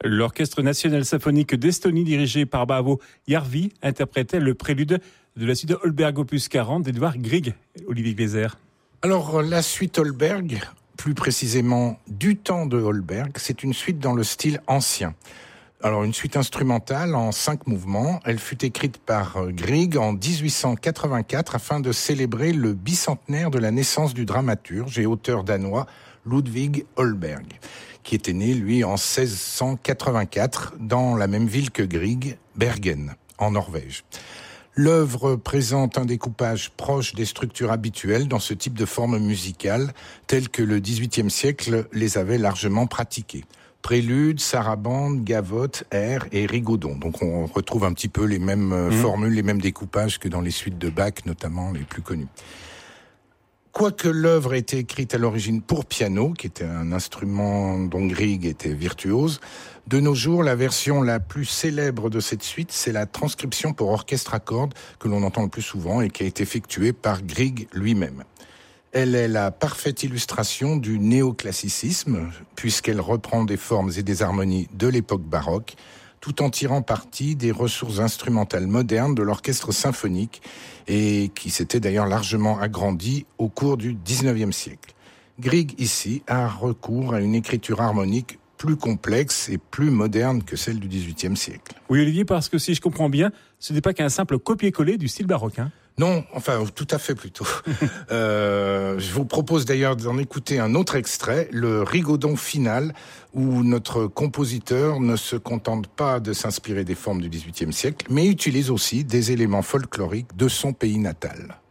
L'Orchestre national symphonique d'Estonie, dirigé par Paavo Järvi, interprétait le prélude de la suite de Holberg opus 40 d'Edvard Grieg. Olivier Gleiser. Alors, la suite Holberg, plus précisément du temps de Holberg, c'est une suite dans le style ancien. Alors, une suite instrumentale en 5 mouvements. Elle fut écrite par Grieg en 1884 afin de célébrer le bicentenaire de la naissance du dramaturge et auteur danois Ludvig Holberg, qui était né, lui, en 1684 dans la même ville que Grieg, Bergen, en Norvège. L'œuvre présente un découpage proche des structures habituelles dans ce type de forme musicale, telles que le XVIIIe siècle les avait largement pratiquées. Prélude, sarabande, gavotte, air et rigodon. Donc on retrouve un petit peu les mêmes formules, les mêmes découpages que dans les suites de Bach, notamment les plus connues. Quoique l'œuvre ait été écrite à l'origine pour piano, qui était un instrument dont Grieg était virtuose, de nos jours, la version la plus célèbre de cette suite, c'est la transcription pour orchestre à cordes que l'on entend le plus souvent et qui a été effectuée par Grieg lui-même. Elle est la parfaite illustration du néoclassicisme, puisqu'elle reprend des formes et des harmonies de l'époque baroque, tout en tirant parti des ressources instrumentales modernes de l'orchestre symphonique et qui s'était d'ailleurs largement agrandi au cours du XIXe siècle. Grieg, ici, a recours à une écriture harmonique plus complexe et plus moderne que celle du XVIIIe siècle. Oui, Olivier, parce que si je comprends bien, ce n'est pas qu'un simple copier-coller du style baroque, hein ? Non, enfin, tout à fait plutôt. Je vous propose d'ailleurs d'en écouter un autre extrait, le rigodon final, où notre compositeur ne se contente pas de s'inspirer des formes du XVIIIe siècle, mais utilise aussi des éléments folkloriques de son pays natal.